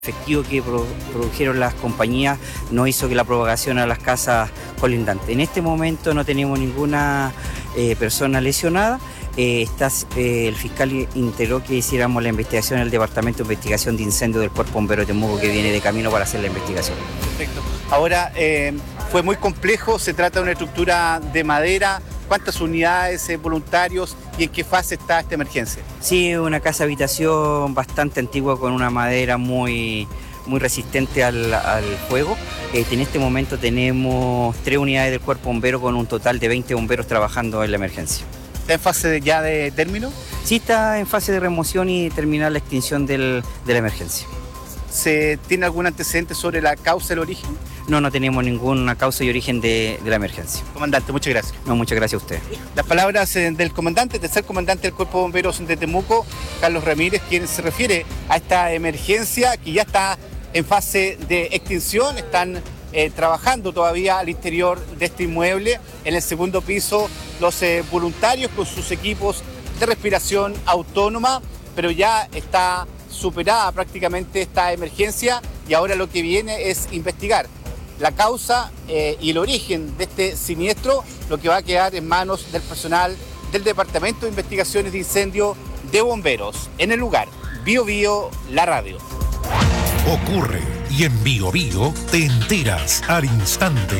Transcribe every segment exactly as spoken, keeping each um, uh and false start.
efectivo que pro- produjeron las compañías no hizo que la propagación a las casas colindantes. En este momento no tenemos ninguna eh, persona lesionada. Eh, está, eh, el fiscal integró que hiciéramos la investigación en el Departamento de Investigación de Incendios del Cuerpo Bombero de Temuco, que viene de camino para hacer la investigación. Perfecto. Ahora, eh, fue muy complejo, se trata de una estructura de madera. ¿Cuántas unidades, eh, voluntarios y en qué fase está esta emergencia? Sí, una casa habitación bastante antigua con una madera muy, muy resistente al, al fuego. Eh, en este momento tenemos tres unidades del Cuerpo Bombero con un total de veinte bomberos trabajando en la emergencia. ¿Está en fase de- ya de término? Sí, está en fase de remoción y terminar la extinción del- de la emergencia. ¿Se tiene algún antecedente sobre la causa del origen? No, no tenemos ninguna causa y origen de, de la emergencia. Comandante, muchas gracias. No, muchas gracias a usted. Las palabras eh, del comandante, tercer comandante del Cuerpo de Bomberos de Temuco, Carlos Ramírez, quien se refiere a esta emergencia que ya está en fase de extinción. Están eh, trabajando todavía al interior de este inmueble. En el segundo piso, los eh, voluntarios con sus equipos de respiración autónoma, pero ya está superada prácticamente esta emergencia y ahora lo que viene es investigar la causa eh, y el origen de este siniestro, lo que va a quedar en manos del personal del Departamento de Investigaciones de Incendio de Bomberos. En el lugar, Bio Bio, la radio. Ocurre y en Bio Bio te enteras al instante.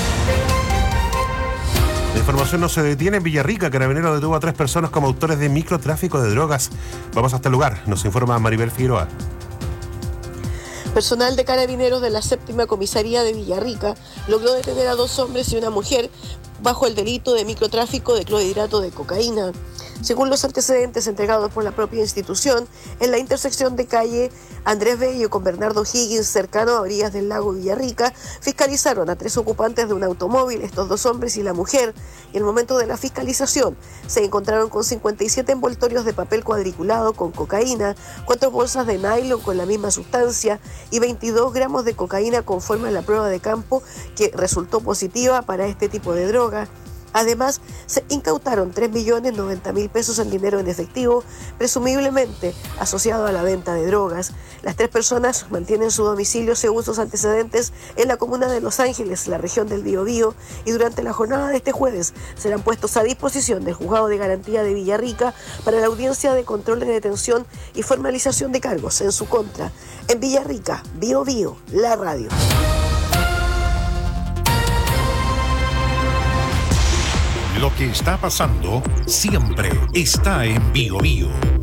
La información no se detiene en Villarrica. Carabineros detuvo a tres personas como autores de microtráfico de drogas. Vamos hasta el lugar, nos informa Maribel Figueroa. Personal de Carabineros de la séptima comisaría de Villarrica logró detener a dos hombres y una mujer bajo el delito de microtráfico de clorhidrato de cocaína. Según los antecedentes entregados por la propia institución, en la intersección de calle Andrés Bello con Bernardo Higgins, cercano a orillas del lago Villarrica, fiscalizaron a tres ocupantes de un automóvil, estos dos hombres y la mujer, y en el momento de la fiscalización se encontraron con cincuenta y siete envoltorios de papel cuadriculado con cocaína, cuatro bolsas de nylon con la misma sustancia y veintidós gramos de cocaína conforme a la prueba de campo que resultó positiva para este tipo de droga. Además, se incautaron tres millones noventa mil pesos en dinero en efectivo, presumiblemente asociado a la venta de drogas. Las tres personas mantienen su domicilio según sus antecedentes en la comuna de Los Ángeles, la región del Biobío, y durante la jornada de este jueves serán puestos a disposición del Juzgado de Garantía de Villarrica para la audiencia de control de detención y formalización de cargos en su contra. En Villarrica, Biobío, la radio. Lo que está pasando siempre está en Bio Bio.